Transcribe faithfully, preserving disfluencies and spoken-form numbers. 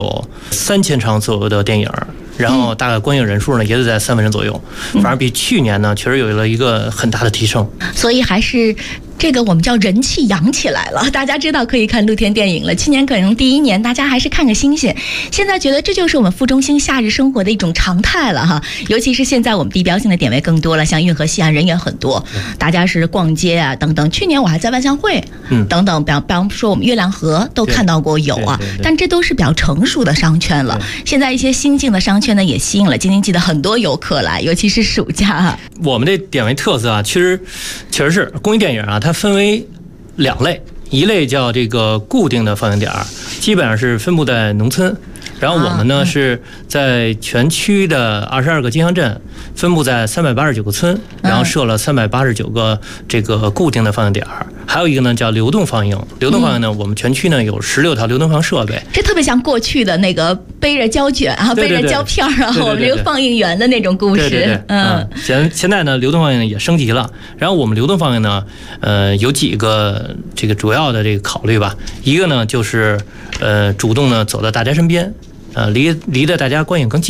有三千场左右的电影，然后大概观影人数呢也是在三万人左右，反而比去年呢确实有了一个很大的提升。 所以还是这个我们叫人气扬起来了，大家知道可以看露天电影了。去年可能第一年大家还是看个新鲜，现在觉得这就是我们副中心夏日生活的一种常态了哈。尤其是现在我们地标性的点位更多了，像运河西岸人也很多，大家是逛街啊等等。去年我还在万象汇等等，比方比方说我们月亮河都看到过有啊，但这都是比较成熟的商圈了。现在一些新进的商圈呢也吸引了京津冀的很多游客来，尤其是暑假啊。 我们这点位特色啊，其实确实是公益电影啊，它分为两类，一类叫这个固定的放映点，基本上是分布在农村。然后我们呢、啊嗯、是在全区的二十二个经乡镇，分布在三百八十九个村，然后设了三百八十九个这个固定的放映点。还有一个呢叫流动放映，流动放映呢、嗯、我们全区呢有十六套流动放设备。 这特别像过去的那个背着胶卷啊，背着胶片，然后我们这个放映员的那种故事。 对对对，嗯，现现在呢流动放映也升级了。然后我们流动放映呢，呃，有几个这个主要的这个考虑吧。一个呢就是呃主动呢走到大家身边。呃，离离得大家观影更近。